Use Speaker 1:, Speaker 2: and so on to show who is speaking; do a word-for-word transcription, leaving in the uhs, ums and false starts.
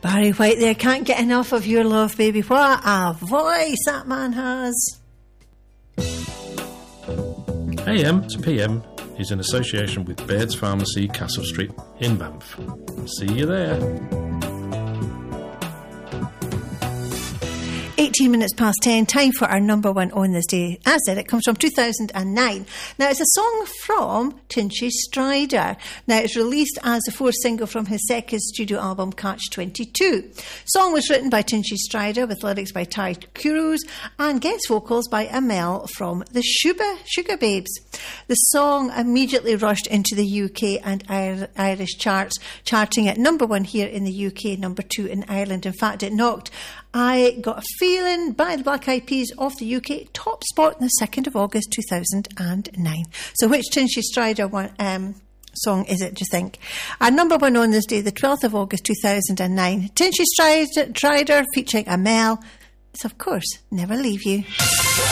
Speaker 1: Barry White there, can't get enough of your love, baby. What a voice that man has.
Speaker 2: A M to P M is in association with Baird's Pharmacy, Castle Street in Banff. See you there.
Speaker 1: eighteen minutes past ten, time for our number one on this day. As I said, it comes from two thousand nine. Now, it's a song from Tinchy Stryder. Now, it's released as the fourth single from his second studio album, Catch twenty-two. Song was written by Tinchy Stryder with lyrics by Ty Kuros and guest vocals by Amel from the Sugar, Sugar Babes. The song immediately rushed into the U K and Irish charts, charting at number one here in the U K, number two in Ireland. In fact, it knocked I Got a Feeling by the Black Eyed Peas off the U K top spot on the second of August two thousand nine. So which Tinchy Stryder one, um, song is it, do you think? Our number one on this day, the twelfth of August two thousand nine. Tinchy Stryder, Stryder featuring Amel. It's, of course, Never Leave You.